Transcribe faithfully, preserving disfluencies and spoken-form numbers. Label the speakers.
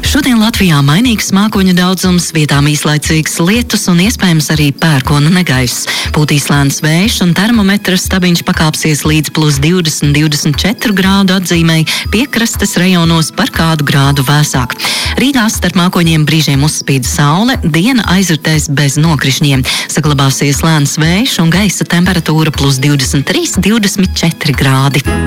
Speaker 1: Šodien Latvijā mainīgs mākoņu daudzums, vietām īslaicīgs lietus un iespējams arī pērkona negaiss. Pūtīs lēns vējš un termometra stabiņš pakāpsies līdz plus divdesmit līdz divdesmit četru grādu atzīmei, piekrastes rajonos par kādu grādu vēsāk. Rīgā starp mākoņiem brīžiem uzspīd saule, diena aizritēs bez nokrišņiem. Saglabāsies lēns vējš un gaisa temperatūra plus divdesmit trīs līdz divdesmit četri grādi.